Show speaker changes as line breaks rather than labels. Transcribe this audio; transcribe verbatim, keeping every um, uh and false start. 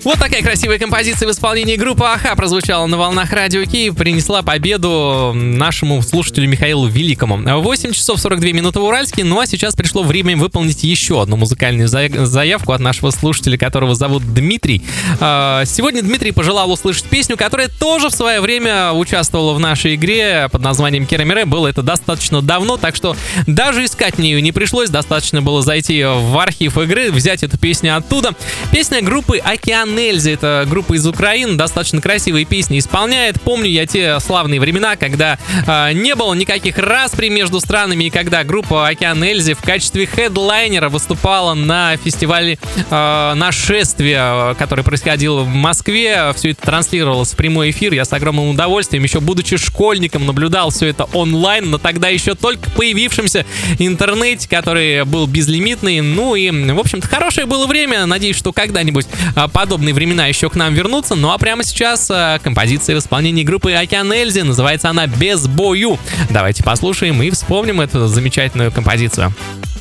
Вот такая красивая композиция в исполнении группы а-ха прозвучала на волнах Радио Киев, принесла победу нашему слушателю Михаилу Великому. восемь часов сорок две минуты в Уральске, ну а сейчас пришло время выполнить еще одну музыкальную заявку от нашего слушателя, которого зовут Дмитрий. Сегодня Дмитрий пожелал услышать песню, которая тоже в свое время участвовала в нашей игре под названием Керамире. Было это достаточно давно, так что даже искать мне ее не пришлось, достаточно было зайти в архив игры, взять эту песню оттуда. Песня группы «Океан Эльзы», это группа из Украины, достаточно красивые песни исполняет. Помню я те славные времена, когда э, не было никаких распри между странами, и когда группа «Океан Эльзы» в качестве хедлайнера выступала на фестивале э, «Нашествие», который происходил в Москве. Все это транслировалось в прямой эфир. Я с огромным удовольствием, еще будучи школьником, наблюдал все это онлайн, но тогда еще только появившемся интернете, который был безлимитный. Ну и, в общем-то, хорошее было время. Надеюсь, что когда-нибудь э, подобные времена еще к нам вернутся. Ну а прямо сейчас э, композиция в исполнении группы «Океан Эльзы». Называется она «Без бою». Давайте послушаем и вспомним эту замечательную композицию.